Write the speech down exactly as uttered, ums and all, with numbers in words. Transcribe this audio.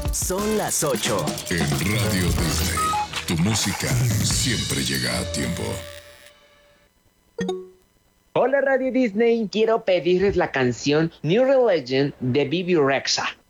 Son las ocho. En Radio Disney, tu música siempre llega a tiempo. Hola Radio Disney, quiero pedirles la canción New Religion de Bibi Rexha.